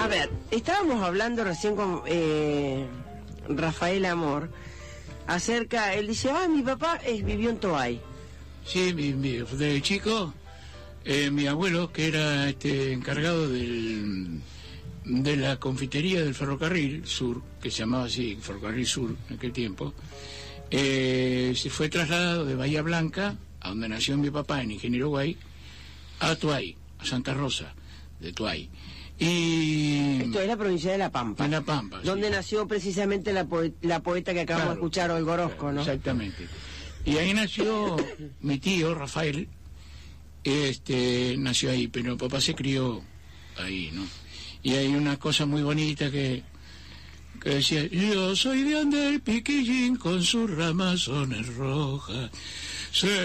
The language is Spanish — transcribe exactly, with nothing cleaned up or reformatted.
A ver, estábamos hablando recién con eh, Rafael Amor acerca, él dice, ah, mi papá es, vivió en Toay. Sí, mi, mi, de chico, eh, mi abuelo, que era este encargado del, de la confitería del Ferrocarril Sur, que se llamaba así, Ferrocarril Sur en aquel tiempo, eh, se fue trasladado de Bahía Blanca, a donde nació mi papá, en Ingeniero Guay, a Toay, a Santa Rosa de Toay. Y esto es la provincia de La Pampa. En La Pampa, donde sí. nació precisamente la, poe la poeta que acabamos Claro, de escuchar, Olga Orozco, claro, ¿no? Exactamente. Y ahí nació mi tío, Rafael, este, nació ahí, pero papá se crió ahí, ¿no? Y hay una cosa muy bonita que, que decía, yo soy de Ander Piquillín con sus ramazones rojas.